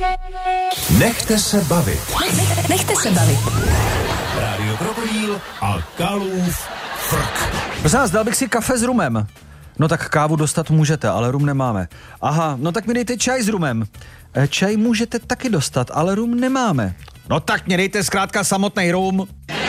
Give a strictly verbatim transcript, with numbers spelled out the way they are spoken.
Nechte se bavit. Nech, nechte se bavit. Rádio Krokodýl a Kalův frk. Prosím vás, dal bych si kafe s rumem. No tak kávu dostat můžete, ale rum nemáme. Aha, no tak mi dejte čaj s rumem. E, čaj můžete taky dostat, ale rum nemáme. No tak mě dejte zkrátka samotný rum.